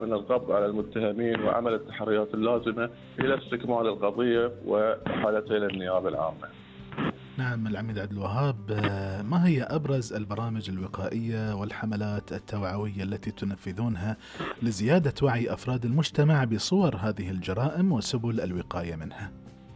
من القبض على المتهمين وعمل التحريات اللازمة إلى استكمال القضية وإحالتها إلى النيابة العامة. نعم العميد عبد الوهاب، ما هي أبرز البرامج الوقائية والحملات التوعوية التي تنفذونها لزيادة وعي أفراد المجتمع بصور هذه الجرائم وسبل الوقاية منها؟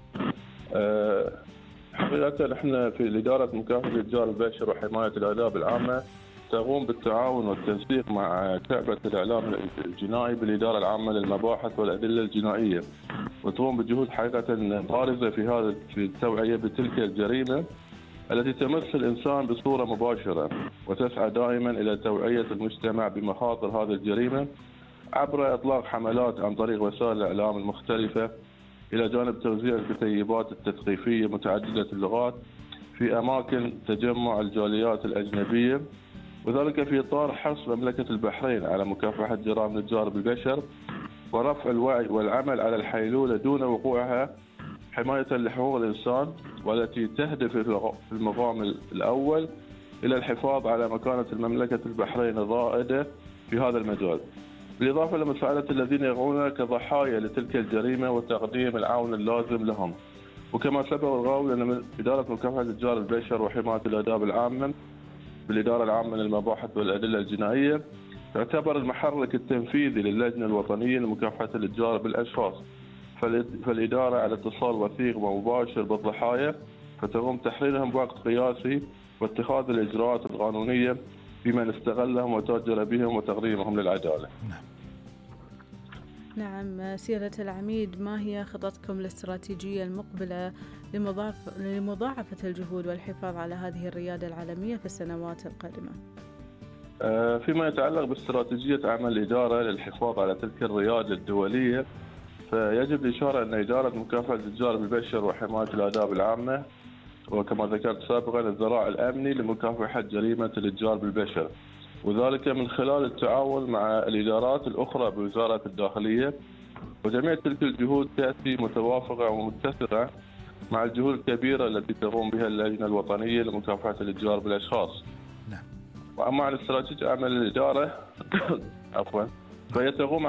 حقيقة نحن في إدارة مكافحة الإتجار البشري وحماية الآداب العامة تقوم بالتعاون والتنسيق مع شعبة الإعلام الجنائي بالإدارة العامة للمباحث والأدلة الجنائية، وتقوم بجهود حقيقة بارزة في التوعية بتلك الجريمة التي تمس الإنسان بصورة مباشرة، وتسعى دائما إلى توعية المجتمع بمخاطر هذه الجريمة عبر إطلاق حملات عن طريق وسائل الإعلام المختلفة، إلى جانب توزيع الكتيبات التثقيفية متعددة اللغات في أماكن تجمع الجاليات الأجنبية، وذلك في إطار حرص مملكة البحرين على مكافحة جرائم الإتجار بالبشر ورفع الوعي والعمل على الحيلولة دون وقوعها، حماية لحقوق الإنسان، والتي تهدف في المقام الأول إلى الحفاظ على مكانة المملكة البحرين الرائدة في هذا المجال، بالإضافة لمساعدة الذين يقعون كضحايا لتلك الجريمة وتقديم العون اللازم لهم. وكما سبق والغاوي أن إدارة مكافحة إتجار البشر وحماية الآداب العامة بالإدارة العامة للمباحث والأدلة الجنائية تعتبر المحرك التنفيذي للجنة الوطنية لمكافحة الإتجار بالأشخاص، فالإدارة على اتصال وثيق ومباشر بالضحايا، فتقوم تحريرهم بوقت قياسي واتخاذ الإجراءات القانونية بمن استغلهم وتاجر بهم وتقديمهم للعدالة. نعم سيادة العميد، ما هي خططكم الاستراتيجية المقبلة لمضاعفة الجهود والحفاظ على هذه الريادة العالمية في السنوات القادمة؟ فيما يتعلق باستراتيجية عمل الإدارة للحفاظ على تلك الريادة الدولية، فيجب الإشارة أن إدارة مكافحة الإتجار بالبشر وحماية الآداب العامة، وكما ذكرت سابقا الذراع الأمني لمكافحة جريمة الإتجار بالبشر، وذلك من خلال التعاون مع الإدارات الأخرى بوزارة الداخلية، وجميع تلك الجهود تأتي متوافقة ومتسقة مع الجهود الكبيرة التي تقوم بها اللجنة الوطنية لمكافحة الإتجار بالأشخاص. وأما عن استراتيجية عمل الإدارة فهي تقوم